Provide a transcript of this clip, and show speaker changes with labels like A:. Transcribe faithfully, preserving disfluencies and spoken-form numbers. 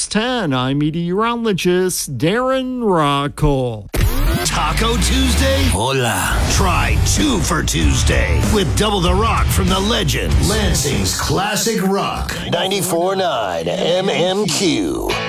A: ten, I'm meteorologist Darren Rockall.
B: Taco Tuesday? Hola. Try two for Tuesday with Double the Rock from the legends. Lansing's Classic Rock. ninety-four point nine M M Q.